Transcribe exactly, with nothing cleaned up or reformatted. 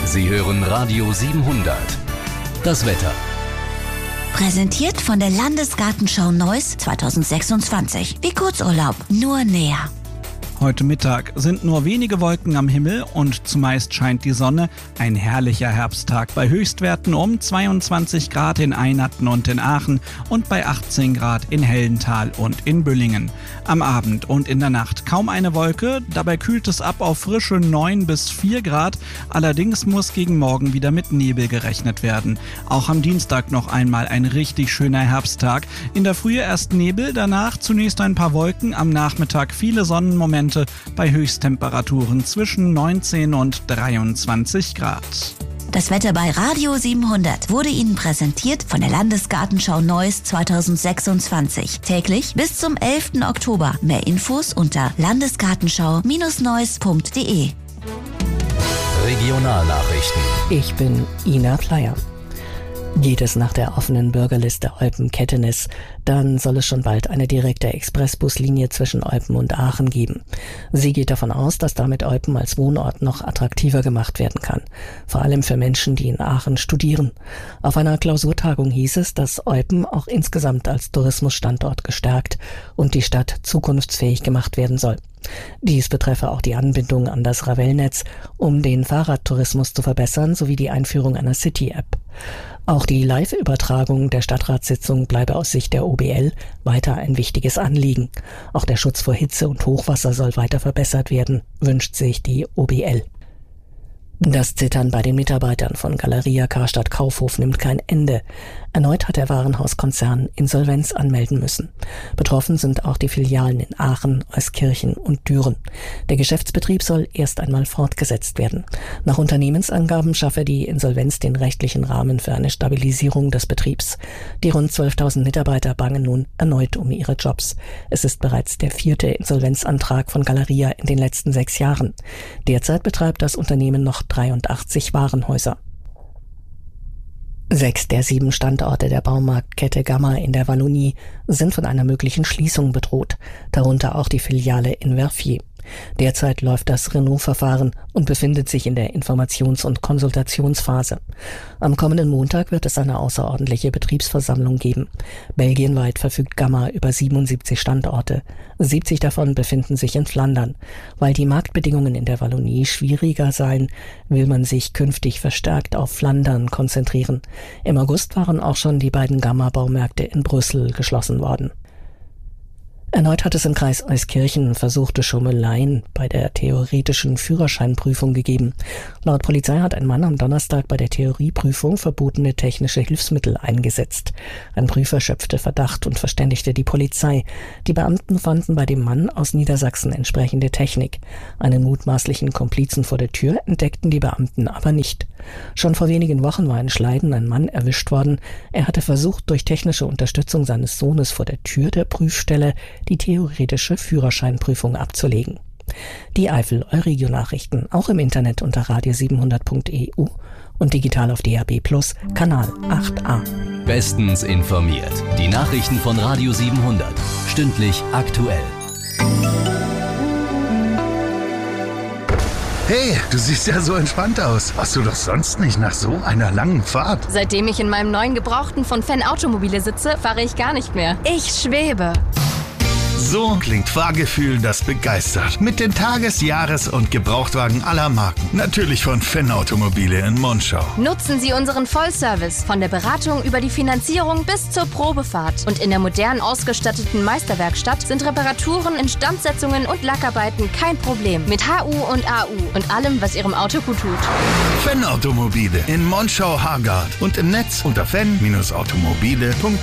Sie hören Radio siebenhundert. Das Wetter. Präsentiert von der Landesgartenschau Neuss zweitausendsechsundzwanzig. Wie Kurzurlaub, nur näher. Heute Mittag sind nur wenige Wolken am Himmel und zumeist scheint die Sonne. Ein herrlicher Herbsttag bei Höchstwerten um zweiundzwanzig Grad in Einatten und in Aachen und bei achtzehn Grad in Hellental und in Büllingen. Am Abend und in der Nacht kaum eine Wolke, dabei kühlt es ab auf frische neun bis vier Grad. Allerdings muss gegen Morgen wieder mit Nebel gerechnet werden. Auch am Dienstag noch einmal ein richtig schöner Herbsttag. In der Frühe erst Nebel, danach zunächst ein paar Wolken, am Nachmittag viele Sonnenmomente bei Höchsttemperaturen zwischen neunzehn und dreiundzwanzig Grad. Das Wetter bei Radio siebenhundert wurde Ihnen präsentiert von der Landesgartenschau Neuss zweitausendsechsundzwanzig. Täglich bis zum elften Oktober. Mehr Infos unter landesgartenschau Neuss punkt de. Regionalnachrichten. Ich bin Ina Pleier. Geht es nach der offenen Bürgerliste Eupen-Kettenis, dann soll es schon bald eine direkte Expressbuslinie zwischen Eupen und Aachen geben. Sie geht davon aus, dass damit Eupen als Wohnort noch attraktiver gemacht werden kann. Vor allem für Menschen, die in Aachen studieren. Auf einer Klausurtagung hieß es, dass Eupen auch insgesamt als Tourismusstandort gestärkt und die Stadt zukunftsfähig gemacht werden soll. Dies betreffe auch die Anbindung an das Ravelnetz, um den Fahrradtourismus zu verbessern, sowie die Einführung einer City-App. Auch die Live-Übertragung der Stadtratssitzung bleibe aus Sicht der O B L weiter ein wichtiges Anliegen. Auch der Schutz vor Hitze und Hochwasser soll weiter verbessert werden, wünscht sich die O B L. Das Zittern bei den Mitarbeitern von Galeria Karstadt Kaufhof nimmt kein Ende. Erneut hat der Warenhauskonzern Insolvenz anmelden müssen. Betroffen sind auch die Filialen in Aachen, Euskirchen und Düren. Der Geschäftsbetrieb soll erst einmal fortgesetzt werden. Nach Unternehmensangaben schaffe die Insolvenz den rechtlichen Rahmen für eine Stabilisierung des Betriebs. Die rund zwölftausend Mitarbeiter bangen nun erneut um ihre Jobs. Es ist bereits der vierte Insolvenzantrag von Galeria in den letzten sechs Jahren. Derzeit betreibt das Unternehmen noch dreiundachtzig Warenhäuser. Sechs der sieben Standorte der Baumarktkette Gamma in der Wallonie sind von einer möglichen Schließung bedroht, darunter auch die Filiale in Verviers. Derzeit läuft das Renault-Verfahren und befindet sich in der Informations- und Konsultationsphase. Am kommenden Montag wird es eine außerordentliche Betriebsversammlung geben. Belgienweit verfügt Gamma über siebenundsiebzig Standorte. siebzig davon befinden sich in Flandern. Weil die Marktbedingungen in der Wallonie schwieriger seien, will man sich künftig verstärkt auf Flandern konzentrieren. Im August waren auch schon die beiden Gamma-Baumärkte in Brüssel geschlossen worden. Erneut hat es im Kreis Euskirchen versuchte Schummeleien bei der theoretischen Führerscheinprüfung gegeben. Laut Polizei hat ein Mann am Donnerstag bei der Theorieprüfung verbotene technische Hilfsmittel eingesetzt. Ein Prüfer schöpfte Verdacht und verständigte die Polizei. Die Beamten fanden bei dem Mann aus Niedersachsen entsprechende Technik. Einen mutmaßlichen Komplizen vor der Tür entdeckten die Beamten aber nicht. Schon vor wenigen Wochen war in Schleiden ein Mann erwischt worden. Er hatte versucht, durch technische Unterstützung seines Sohnes vor der Tür der Prüfstelle die theoretische Führerscheinprüfung abzulegen. Die Eifel Euregio-Nachrichten auch im Internet unter radio siebenhundert punkt e u und digital auf D A B plus, Kanal acht a. Bestens informiert. Die Nachrichten von Radio siebenhundert. Stündlich aktuell. Hey, du siehst ja so entspannt aus. Warst du doch sonst nicht nach so einer langen Fahrt? Seitdem ich in meinem neuen Gebrauchten von Fan Automobile sitze, fahre ich gar nicht mehr. Ich schwebe. So klingt Fahrgefühl, das begeistert. Mit den Tages-, Jahres- und Gebrauchtwagen aller Marken. Natürlich von Fan Automobile in Monschau. Nutzen Sie unseren Vollservice von der Beratung über die Finanzierung bis zur Probefahrt. Und in der modern ausgestatteten Meisterwerkstatt sind Reparaturen, Instandsetzungen und Lackarbeiten kein Problem. Mit H U und A U und allem, was Ihrem Auto gut tut. Fan Automobile in Monschau-Hargard und im Netz unter fan Bindestrich automobile punkt de.